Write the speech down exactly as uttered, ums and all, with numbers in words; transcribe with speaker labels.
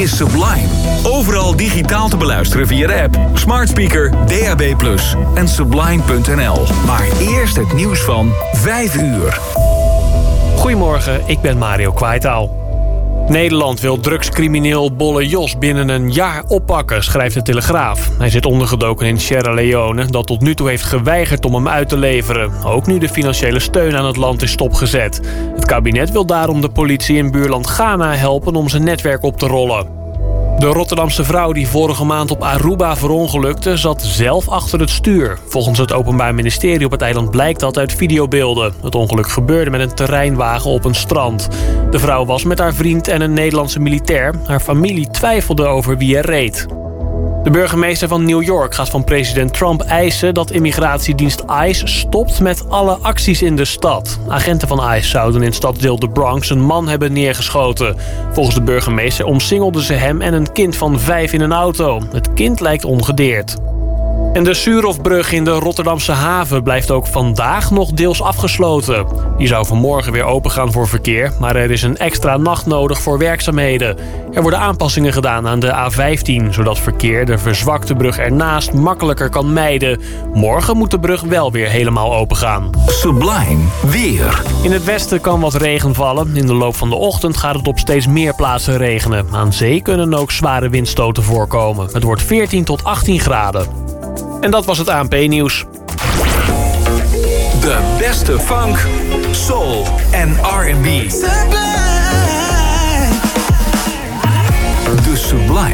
Speaker 1: is Sublime. Overal digitaal te beluisteren via de app, smart speaker, D A B plus en sublime punt n l. Maar eerst het nieuws van vijf uur.
Speaker 2: Goedemorgen, ik ben Mario Kwaitaal. Nederland wil drugscrimineel Bolle Jos binnen een jaar oppakken, schrijft de Telegraaf. Hij zit ondergedoken in Sierra Leone, dat tot nu toe heeft geweigerd om hem uit te leveren. Ook nu de financiële steun aan het land is stopgezet. Het kabinet wil daarom de politie in buurland Ghana helpen om zijn netwerk op te rollen. De Rotterdamse vrouw die vorige maand op Aruba verongelukte zat zelf achter het stuur. Volgens het Openbaar Ministerie op het eiland blijkt dat uit videobeelden. Het ongeluk gebeurde met een terreinwagen op een strand. De vrouw was met haar vriend en een Nederlandse militair. Haar familie twijfelde over wie er reed. De burgemeester van New York gaat van president Trump eisen dat immigratiedienst ICE stopt met alle acties in de stad. Agenten van ICE zouden in stadsdeel de Bronx een man hebben neergeschoten. Volgens de burgemeester omsingelden ze hem en een kind van vijf in een auto. Het kind lijkt ongedeerd. En de Suurhofbrug in de Rotterdamse haven blijft ook vandaag nog deels afgesloten. Die zou vanmorgen weer opengaan voor verkeer, maar er is een extra nacht nodig voor werkzaamheden. Er worden aanpassingen gedaan aan de A vijftien, zodat verkeer de verzwakte brug ernaast makkelijker kan mijden. Morgen moet de brug wel weer helemaal opengaan.
Speaker 1: Sublime weer.
Speaker 2: In het westen kan wat regen vallen. In de loop van de ochtend gaat het op steeds meer plaatsen regenen. Aan zee kunnen ook zware windstoten voorkomen. Het wordt veertien tot achttien graden. En dat was het A N P-nieuws.
Speaker 1: De beste funk, soul en R en B. De Sublime